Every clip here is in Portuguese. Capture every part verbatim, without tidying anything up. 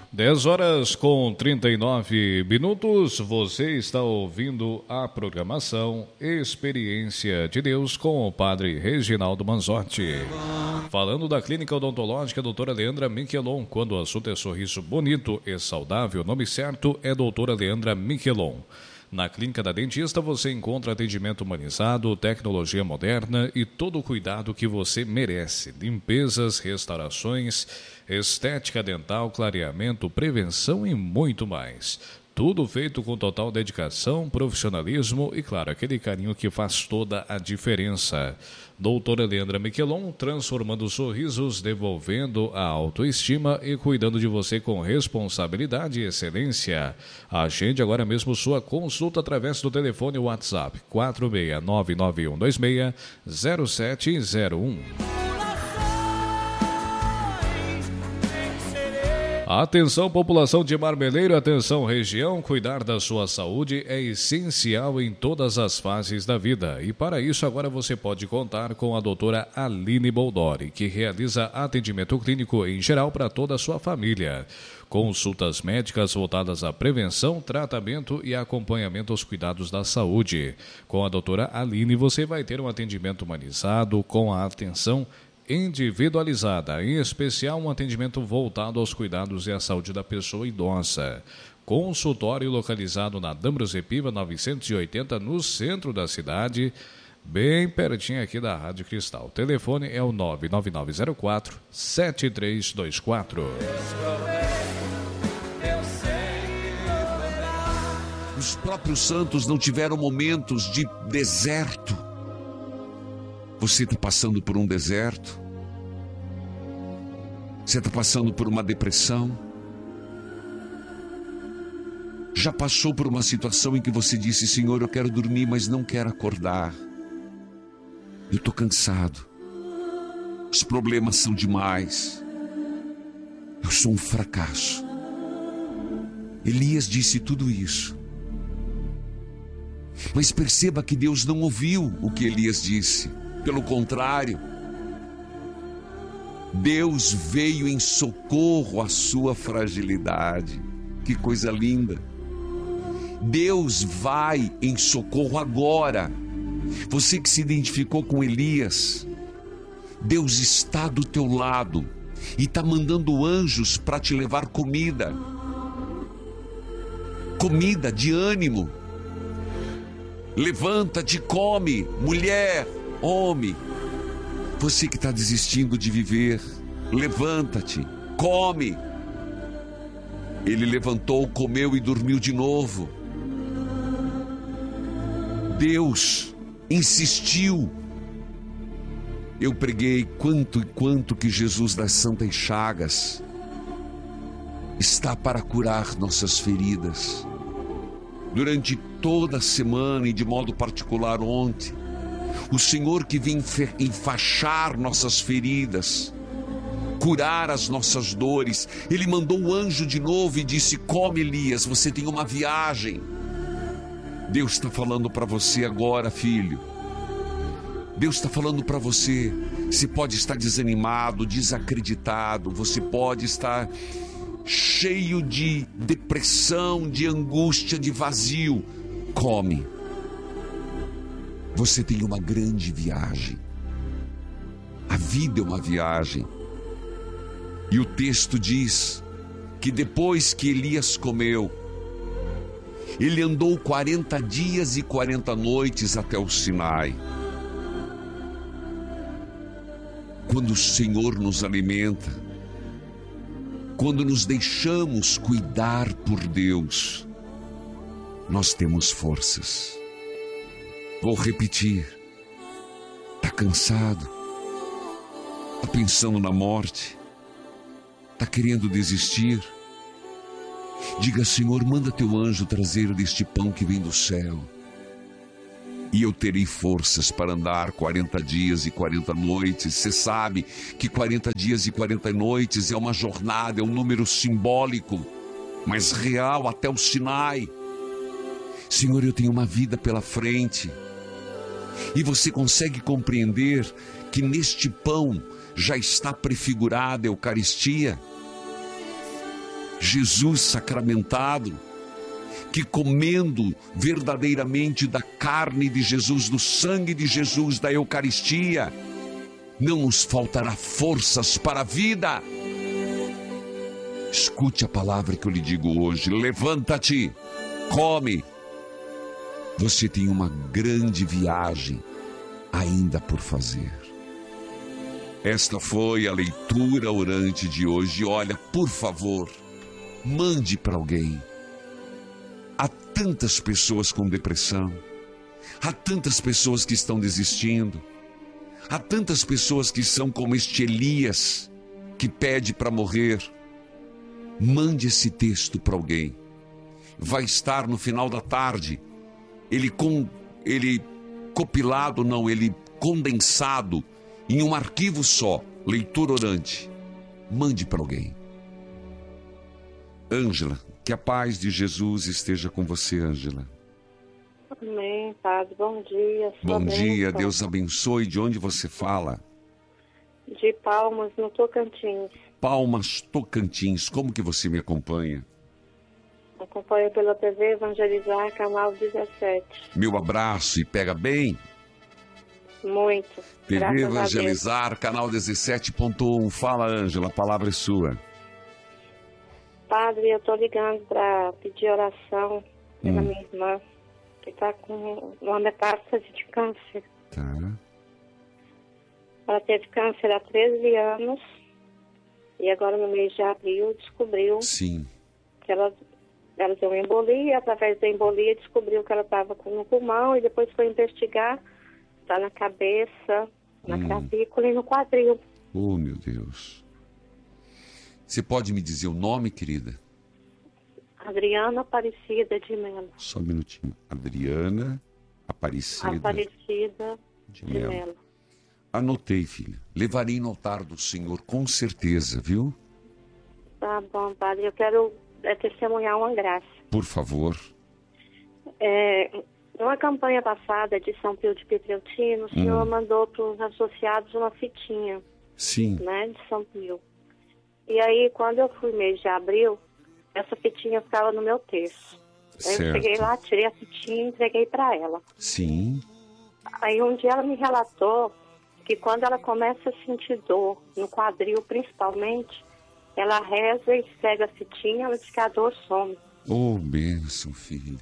dez horas com trinta e nove minutos, você está ouvindo a programação Experiência de Deus com o Padre Reginaldo Manzotti. Falando da Clínica Odontológica Doutora Leandra Miquelon, quando o assunto é sorriso bonito e saudável, o nome certo é Doutora Leandra Miquelon. Na Clínica da Dentista você encontra atendimento humanizado, tecnologia moderna e todo o cuidado que você merece. Limpezas, restaurações, estética dental, clareamento, prevenção e muito mais. Tudo feito com total dedicação, profissionalismo e, claro, aquele carinho que faz toda a diferença. Doutora Leandra Miquelon, transformando sorrisos, devolvendo a autoestima e cuidando de você com responsabilidade e excelência. Agende agora mesmo sua consulta através do telefone WhatsApp quatro seis nove nove um dois seis zero sete zero um. Atenção, população de Marmeleiro, atenção, região, cuidar da sua saúde é essencial em todas as fases da vida. E para isso, agora você pode contar com a doutora Aline Boldori, que realiza atendimento clínico em geral para toda a sua família. Consultas médicas voltadas à prevenção, tratamento e acompanhamento aos cuidados da saúde. Com a doutora Aline, você vai ter um atendimento humanizado com a atenção individualizada, em especial um atendimento voltado aos cuidados e à saúde da pessoa idosa. Consultório localizado na D'Ambrosio Piva novecentos e oitenta, no centro da cidade, bem pertinho aqui da Rádio Cristal. O telefone é o nove nove nove zero quatro sete três dois quatro. Os próprios santos não tiveram momentos de deserto. Você está passando por um deserto? Você está passando por uma depressão? Já passou por uma situação em que você disse: Senhor, eu quero dormir, mas não quero acordar. Eu estou cansado. Os problemas são demais. Eu sou um fracasso. Elias disse tudo isso. Mas perceba que Deus não ouviu o que Elias disse. Pelo contrário, Deus veio em socorro à sua fragilidade. Que coisa linda! Deus vai em socorro agora. Você que se identificou com Elias, Deus está do teu lado e está mandando anjos para te levar comida. Comida de ânimo. Levanta-te, come, mulher, homem, você que está desistindo de viver, levanta-te, come. Ele levantou, comeu e dormiu de novo. Deus insistiu. Eu preguei quanto e quanto que Jesus das Santas Chagas está para curar nossas feridas. Durante toda a semana e de modo particular ontem, o Senhor que vem enfaixar nossas feridas, curar as nossas dores, Ele mandou o anjo de novo e disse: come, Elias, você tem uma viagem. Deus está falando para você agora, filho. Deus está falando para você. Você pode estar desanimado, desacreditado, você pode estar cheio de depressão, de angústia, de vazio. Come. Você tem uma grande viagem. A vida é uma viagem. E o texto diz que depois que Elias comeu, ele andou quarenta dias e quarenta noites até o Sinai. Quando o Senhor nos alimenta, quando nos deixamos cuidar por Deus, nós temos forças. Vou repetir. Está cansado? Está pensando na morte? Está querendo desistir? Diga: Senhor, manda teu anjo trazer deste pão que vem do céu, e eu terei forças para andar quarenta dias e quarenta noites. Você sabe que quarenta dias e quarenta noites é uma jornada, é um número simbólico, mas real, até o Sinai. Senhor, eu tenho uma vida pela frente. E você consegue compreender que neste pão já está prefigurada a Eucaristia? Jesus sacramentado, que comendo verdadeiramente da carne de Jesus, do sangue de Jesus, da Eucaristia, não nos faltará forças para a vida. Escute a palavra que eu lhe digo hoje. Levanta-te, come. Você tem uma grande viagem ainda por fazer. Esta foi a leitura orante de hoje. Olha, por favor, mande para alguém. Há tantas pessoas com depressão, há tantas pessoas que estão desistindo, há tantas pessoas que são como este Elias, que pede para morrer. Mande esse texto para alguém. Vai estar no final da tarde, ele, com, ele compilado, não, ele condensado em um arquivo só, leitura orante. Mande para alguém. Ângela, que a paz de Jesus esteja com você, Ângela. Amém, Padre. Bom dia. Bom dia, Deus abençoe. De onde você fala? De Palmas, no Tocantins. Palmas, Tocantins. Como que você me acompanha? Acompanho pela T V Evangelizar, canal dezessete. Meu abraço e pega bem. Muito. T V Evangelizar, canal dezessete ponto um. Fala, Ângela, a palavra é sua. Padre, eu estou ligando para pedir oração pela hum. minha irmã, que está com uma metástase de câncer. Tá. Ela teve câncer há treze anos e agora no mês de abril descobriu Sim. que ela, ela deu uma embolia, através da embolia descobriu que ela estava com no pulmão e depois foi investigar, está na cabeça, na hum. clavícula e no quadril. Oh, meu Deus. Você pode me dizer o nome, querida? Adriana Aparecida de Melo. Só um minutinho. Adriana Aparecida, Aparecida de, de Melo. Melo. Anotei, filha. Levarei no altar do Senhor, com certeza, viu? Tá bom, Padre. Eu quero é, testemunhar uma graça. Por favor. É, numa campanha passada de São Pio de Pietrelcina, o senhor hum. mandou para os associados uma fitinha. Sim. Né, de São Pio. E aí, quando eu fui mês de abril, essa fitinha ficava no meu terço. Aí eu cheguei lá, tirei a fitinha e entreguei para ela. Sim. Aí um dia ela me relatou que quando ela começa a sentir dor, no quadril principalmente, ela reza e pega a fitinha, ela diz que a dor some. Oh, bênção, filha.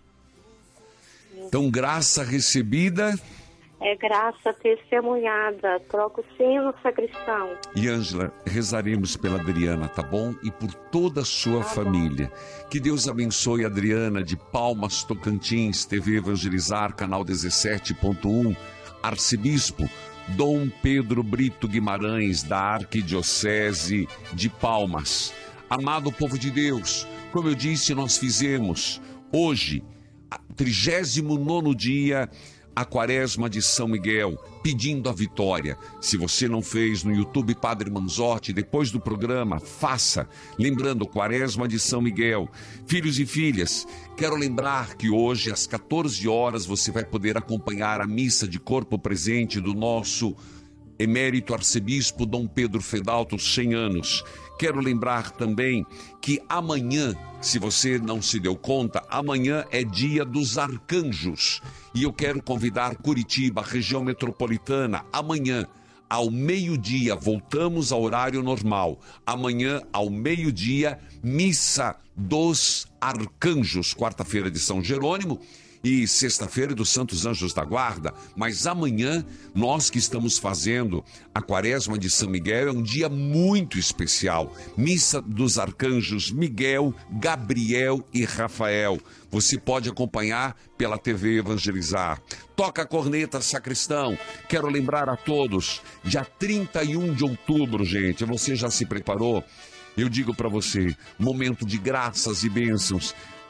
Então, graça recebida... É graça testemunhada. Troca o sino, sacristão. E, Ângela, rezaremos pela Adriana, tá bom? E por toda a sua tá família. Bom. Que Deus abençoe a Adriana de Palmas, Tocantins, T V Evangelizar, canal dezessete ponto um. Arcebispo Dom Pedro Brito Guimarães, da Arquidiocese de Palmas. Amado povo de Deus, como eu disse, nós fizemos hoje, trigésimo nono dia, a Quaresma de São Miguel, pedindo a vitória. Se você não fez no YouTube Padre Manzotti, depois do programa, faça. Lembrando, Quaresma de São Miguel. Filhos e filhas, quero lembrar que hoje, às quatorze horas, você vai poder acompanhar a missa de corpo presente do nosso emérito arcebispo Dom Pedro Fedalto, cem anos. Quero lembrar também que amanhã, se você não se deu conta, amanhã é dia dos arcanjos. E eu quero convidar Curitiba, região metropolitana, amanhã, ao meio-dia, voltamos ao horário normal. Amanhã, ao meio-dia, missa dos arcanjos, quarta-feira de São Jerônimo e sexta-feira dos Santos Anjos da Guarda. Mas amanhã, nós que estamos fazendo a Quaresma de São Miguel, é um dia muito especial. Missa dos arcanjos Miguel, Gabriel e Rafael. Você pode acompanhar pela T V Evangelizar. Toca a corneta, sacristão. Quero lembrar a todos, dia trinta e um de outubro, gente, você já se preparou? Eu digo para você, momento de graças e bênçãos.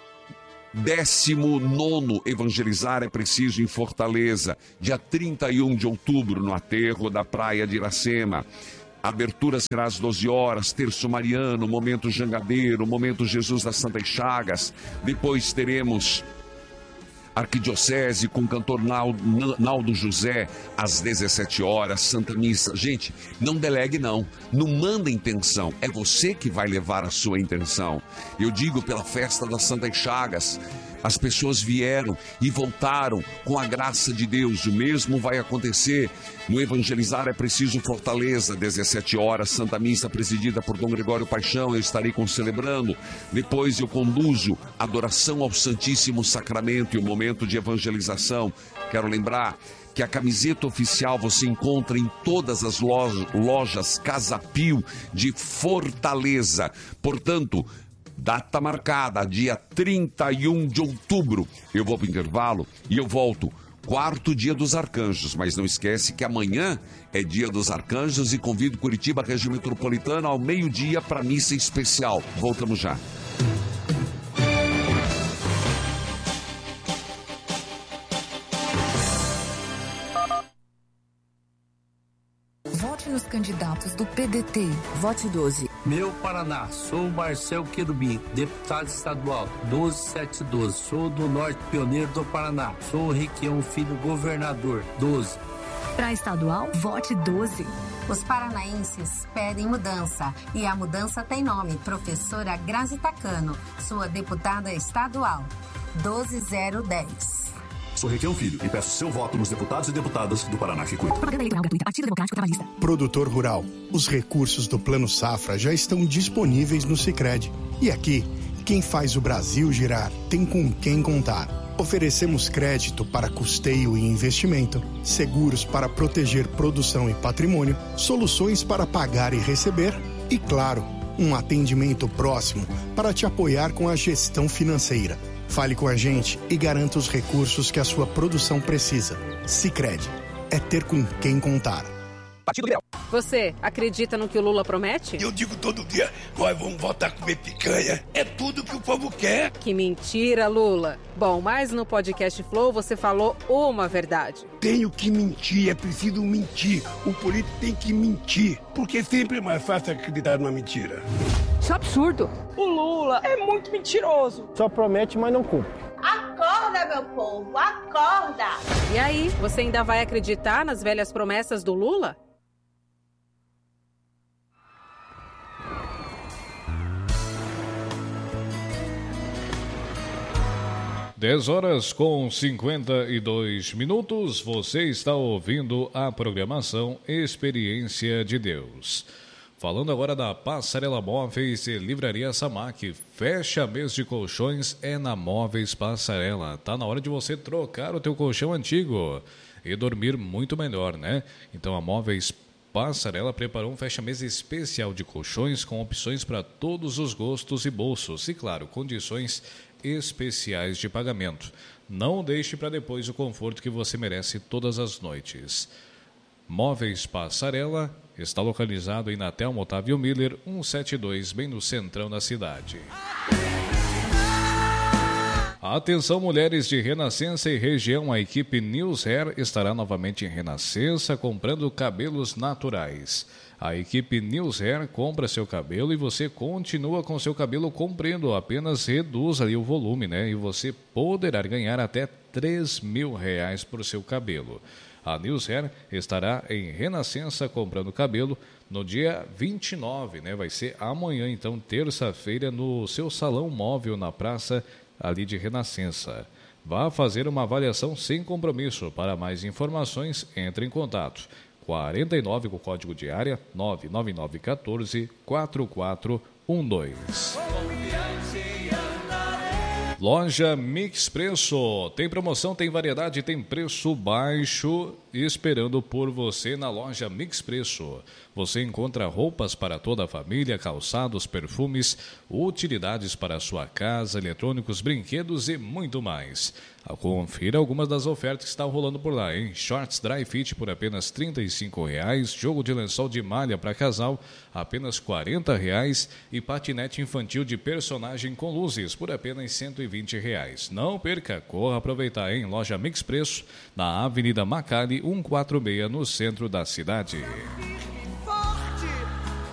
Décimo nono Evangelizar é Preciso em Fortaleza, dia trinta e um de outubro, no aterro da Praia de Iracema. Abertura será às doze horas, terço mariano, momento jangadeiro, momento Jesus das Santas Chagas. Depois teremos Arquidiocese com o cantor Naldo, Naldo José, às dezessete horas, Santa Missa. Gente, não delegue não, não manda intenção, é você que vai levar a sua intenção. Eu digo pela festa das Santas Chagas, as pessoas vieram e voltaram com a graça de Deus. O mesmo vai acontecer no Evangelizar é Preciso Fortaleza, dezessete horas, Santa Missa presidida por Dom Gregório Paixão, eu estarei concelebrando. Depois eu conduzo adoração ao Santíssimo Sacramento e o momento de evangelização. Quero lembrar que a camiseta oficial você encontra em todas as lojas, lojas Casa Pio de Fortaleza. Portanto, data marcada, dia trinta e um de outubro. Eu vou para o intervalo e eu volto. Quarto dia dos arcanjos, mas não esquece que amanhã é dia dos arcanjos e convido Curitiba, região metropolitana, ao meio-dia para missa especial. Voltamos já. Vote nos candidatos do P D T. Vote doze. Meu Paraná, sou Marcel Querubim, deputado estadual, doze sete doze. Sou do Norte Pioneiro do Paraná. Sou Requião Filho, governador, doze. Para estadual, vote doze. Os paranaenses pedem mudança e a mudança tem nome, professora Grazi Tacano, sua deputada estadual, doze zero dez. Sou Requião Filho e peço seu voto nos deputados e deputadas do Paraná que cuidam. Propaganda eleitoral gratuita, Partido Democrático Trabalhista. Produtor rural, os recursos do Plano Safra já estão disponíveis no Sicredi. E aqui, quem faz o Brasil girar tem com quem contar. Oferecemos crédito para custeio e investimento, seguros para proteger produção e patrimônio, soluções para pagar e receber e, claro, um atendimento próximo para te apoiar com a gestão financeira. Fale com a gente e garanta os recursos que a sua produção precisa. Sicredi é ter com quem contar. Partido Liberal. Você acredita no que o Lula promete? Eu digo todo dia, nós vamos voltar a comer picanha. É tudo que o povo quer. Que mentira, Lula. Bom, mas no podcast Flow você falou uma verdade. Tenho que mentir, é preciso mentir. O político tem que mentir, porque sempre é mais fácil acreditar numa mentira. Isso é absurdo. O Lula é muito mentiroso. Só promete, mas não cumpre. Acorda, meu povo, acorda! E aí, você ainda vai acreditar nas velhas promessas do Lula? dez horas com cinquenta e dois minutos, você está ouvindo a programação Experiência de Deus. Falando agora da Passarela Móveis e Livraria Samac. Fecha mês de colchões é na Móveis Passarela. Tá na hora de você trocar o teu colchão antigo e dormir muito melhor, né? Então a Móveis Passarela preparou um fecha-mês especial de colchões com opções para todos os gostos e bolsos. E claro, condições especiais de pagamento. Não deixe para depois o conforto que você merece todas as noites. Móveis Passarela está localizado em Natel Otávio Miller, cento e setenta e dois, bem no centrão da cidade. Atenção, mulheres de Renascença e região, a equipe News Hair estará novamente em Renascença comprando cabelos naturais. A equipe News Hair compra seu cabelo e você continua com seu cabelo comprido, apenas reduz ali o volume, né? E você poderá ganhar até três mil reais por seu cabelo. A News Hair estará em Renascença comprando cabelo no dia vinte e nove, né? Vai ser amanhã, então, terça-feira, no seu salão móvel na praça ali de Renascença. Vá fazer uma avaliação sem compromisso. Para mais informações, entre em contato. quarenta e nove com o código de área nove nove nove um quatro quatro quatro um dois. Loja Mix Preço. Tem promoção, tem variedade, tem preço baixo esperando por você na loja Mix Preço. Você encontra roupas para toda a família, calçados, perfumes, utilidades para a sua casa, eletrônicos, brinquedos e muito mais. Confira algumas das ofertas que estão rolando por lá, hein? Shorts Dry Fit por apenas trinta e cinco reais, jogo de lençol de malha para casal apenas quarenta reais e patinete infantil de personagem com luzes por apenas cento e vinte reais. Não perca, corra aproveitar, hein? Loja Mix Preço, na Avenida Macali, cento e quarenta e seis, no centro da cidade.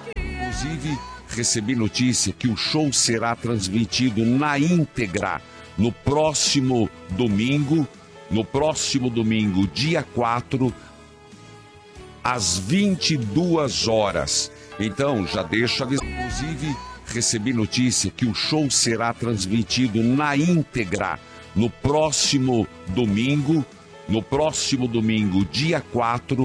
Inclusive, recebi notícia que o show será transmitido na íntegra no próximo domingo, no próximo domingo, dia quatro, às vinte e duas horas. Então, já deixo avisado. Inclusive, recebi notícia que o show será transmitido na íntegra no próximo domingo, no próximo domingo, dia quatro,